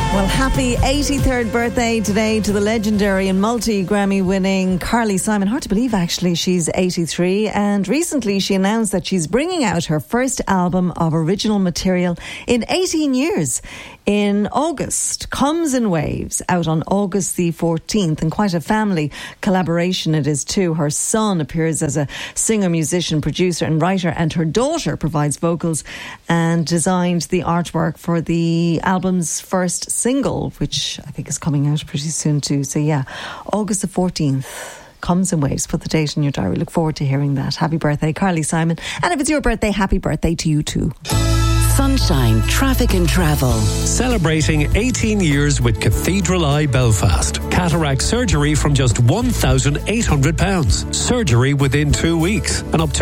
Well, happy 83rd birthday today to the legendary and multi-Grammy winning Carly Simon. Hard to believe, actually, she's 83. And recently she announced that she's bringing out her first album of original material in 18 years. In August, Comes in Waves, out on August the 14th, and quite a family collaboration it is too. Her son appears as a singer, musician, producer and writer, and her daughter provides vocals and designed the artwork for the album's first single, which I think is coming out pretty soon too. So yeah, August the 14th. Comes in Waves. Put the date in your diary. Look forward to hearing that. Happy birthday, Carly Simon. And if it's your birthday, happy birthday to you too. Sunshine Traffic and Travel. Celebrating 18 years with Cathedral Eye Belfast. Cataract surgery from just £1,800. Surgery within 2 weeks. And up to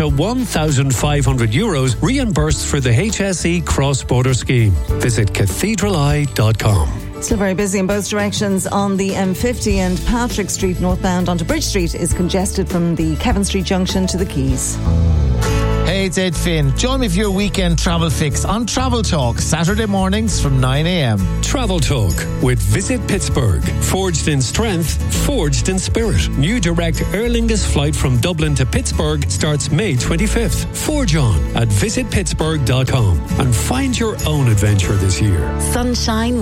€1,500 reimbursed for the HSE cross-border scheme. Visit cathedraleye.com. Still very busy in both directions on the M50, and Patrick Street northbound onto Bridge Street is congested from the Kevin Street junction to the Quays. Hey, it's Ed Finn. Join me for your weekend travel fix on Travel Talk, Saturday mornings from 9 a.m. Travel Talk with Visit Pittsburgh. Forged in strength, forged in spirit. New direct Aer Lingus flight from Dublin to Pittsburgh starts May 25th. Forge on at visitpittsburgh.com and find your own adventure this year. Sunshine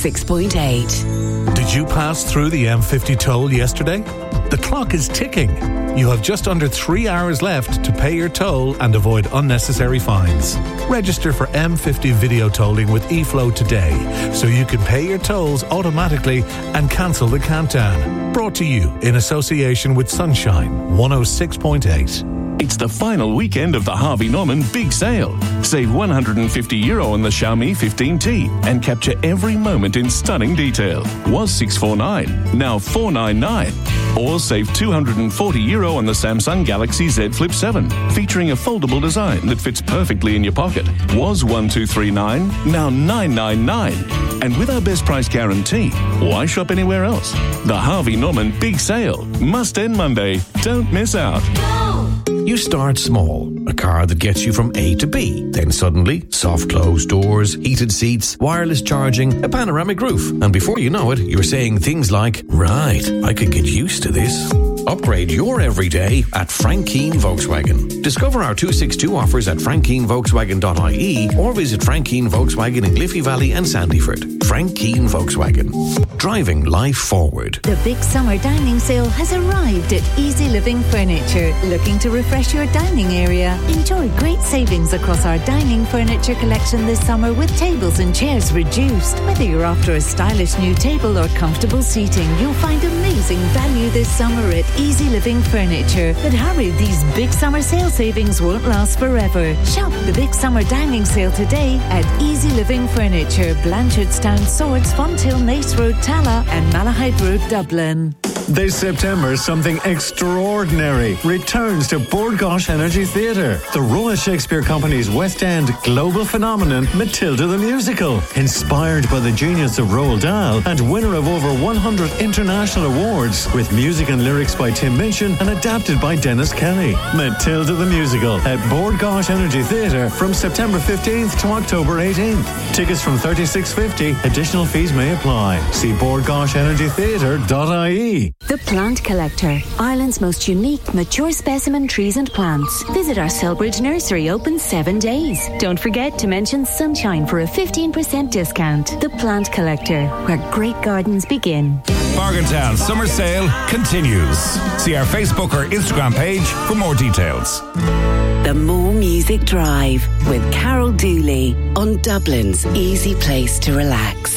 106.8. Did you pass through the M50 toll yesterday? The clock is ticking. You have just under 3 hours left to pay your toll and avoid unnecessary fines. Register for M50 video tolling with eFlow today so you can pay your tolls automatically and cancel the countdown. Brought to you in association with Sunshine 106.8. It's the final weekend of the Harvey Norman Big Sale. Save €150 on the Xiaomi 15T and capture every moment in stunning detail. Was $649, now $499. Or save €240 on the Samsung Galaxy Z Flip 7, featuring a foldable design that fits perfectly in your pocket. Was $1,239, now $999. And with our best price guarantee, why shop anywhere else? The Harvey Norman Big Sale must end Monday. Don't miss out. You start small, a car that gets you from A to B. Then suddenly, soft closed doors, heated seats, wireless charging, a panoramic roof. And before you know it, you're saying things like, right, I could get used to this. Upgrade your everyday at Frank Keane Volkswagen. Discover our 262 offers at frankkeanevolkswagen.ie or visit Frank Keane Volkswagen in Liffey Valley and Sandyford. Frank Keane Volkswagen. Driving life forward. The big summer dining sale has arrived at Easy Living Furniture. Looking to refresh your dining area? Enjoy great savings across our dining furniture collection this summer with tables and chairs reduced. Whether you're after a stylish new table or comfortable seating, you'll find amazing value this summer at Easy Living Furniture. But hurry, these big summer sale savings won't last forever. Shop the big summer dining sale today at Easy Living Furniture, Blanchardstown, Swords, Fonthill, Nace Road, Tala and Malahide Road, Dublin. This September, something extraordinary returns to Bord Gáis Energy Theatre. The Royal Shakespeare Company's West End global phenomenon, Matilda the Musical. Inspired by the genius of Roald Dahl and winner of over 100 international awards, with music and lyrics by Tim Minchin and adapted by Dennis Kelly. Matilda the Musical at Bord Gáis Energy Theatre from September 15th to October 18th. Tickets from $36.50. Additional fees may apply. See bordgaishenergytheatre.ie. The Plant Collector, Ireland's most unique mature specimen trees and plants. Visit our Selbridge nursery, open 7 days. Don't forget to mention Sunshine for a 15% discount. The Plant Collector, where great gardens begin. Bargaintown Summer Sale continues. See our Facebook or Instagram page for more details. The More Music Drive with Carol Dooley on Dublin's easy place to relax.